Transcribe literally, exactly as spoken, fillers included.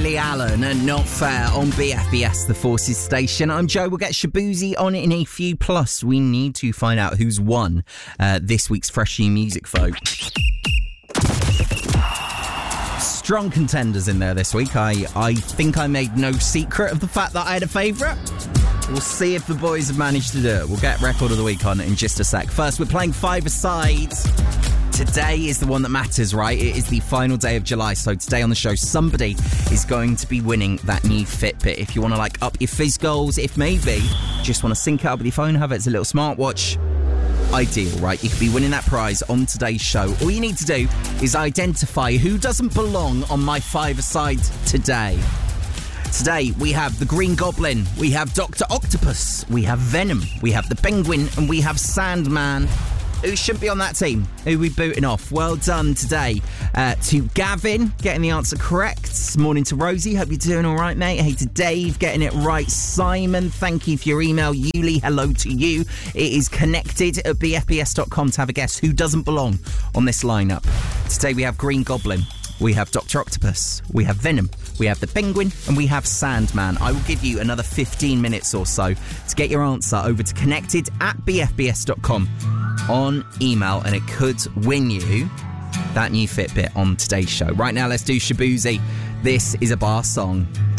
Lily Allen and Not Fair on B F B S, the Forces station. I'm Joe. We'll get Shabuzi on in a few. Plus, we need to find out who's won uh, this week's Fresh New Music vote. Strong contenders in there this week. I, I think I made no secret of the fact that I had a favourite. We'll see if the boys have managed to do it. We'll get Record of the Week on in just a sec. First, we're playing five-a-side. Today is the one that matters, right? It is the final day of July, so today on the show, somebody is going to be winning that new Fitbit. If you want to, like, up your fizz goals, if maybe just want to sync it up with your phone, have it as a little smartwatch, ideal, right? You could be winning that prize on today's show. All you need to do is identify who doesn't belong on my five-a-side today. Today, we have the Green Goblin, we have Doctor Octopus, we have Venom, we have the Penguin, and we have Sandman. Who should be on that team? Who are we booting off? Well done today uh, to Gavin, getting the answer correct. Morning to Rosie, hope you're doing all right, mate. Hey to Dave, getting it right. Simon, thank you for your email. Yuli, hello to you. It is connected at b f b s dot com to have a guess who doesn't belong on this lineup. Today we have Green Goblin, we have Doctor Octopus, we have Venom, we have the Penguin, and we have Sandman. I will give you another fifteen minutes or so to get your answer over to connected at b f b s dot com on email, and it could win you that new Fitbit on today's show. Right now, let's do Shabuzi. This is a bar song.